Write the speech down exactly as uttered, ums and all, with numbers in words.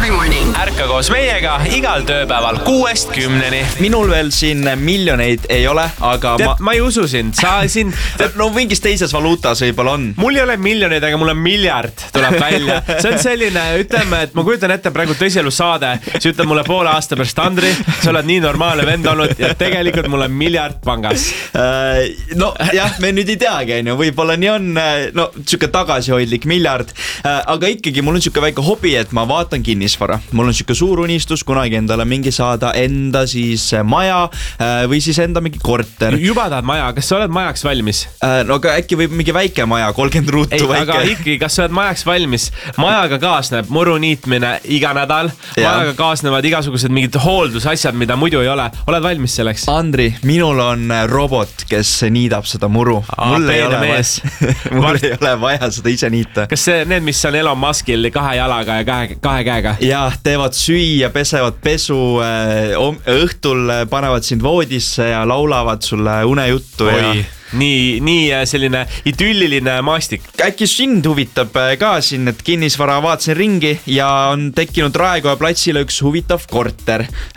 every morning. Ärka koos meiega igal tööpäeval kuuest kümneni. Minul veel siin miljoneid ei ole, aga Tead, ma... ma ei usu sind, sa siin... No mingis teises valuutas võib-olla on. Mul ei ole miljoneid, aga mul on miljard tuleb välja. See on selline, ütleme, et ma kujutan ette praegu tõsielus saade. Sa ütled mulle poole aasta pärast, Andri, sa oled nii normaalne vend olnud ja tegelikult mul on miljard pangas. No jah, me nüüd ei teagi, võib-olla nii on, no siuke tagasihoidlik miljard, aga ikkagi mul on siuke väike hobi, et ma vaatan kinnisvara. Mul on siuke suur unistus kunagi endale mingi saada enda siis maja või siis enda mingi korter. Juba tahad maja, kas sa oled majaks valmis? No aga äkki võib mingi väike maja, kolmkümmend ruutu ei, väike. Aga ikkagi, kas sa oled majaks valmis? Majaga kaasneb muru niitmine iga nädal. Majaga kaasnevad igasugused mingid hooldusasjad, mida muidu ei ole. Oled valmis selleks? Andri, minul on robot, kes niidab seda muru. Aa, mul ei ole mees. vaja, mul ei ole vaja seda ise niita. Kas see, need, mis on Elon Muskil kahe jalaga ja kahe, kahe käega? Ja, teevad süüa, pesevad pesu, õhtul panevad sind voodisse ja laulavad sulle unejuttu. Oi, ja... nii, nii selline idülliline maastik. Äkki sind huvitab ka siin, et kinnisvara vaatasin ringi ja on tekkinud Raekoja platsile üks huvitav korter.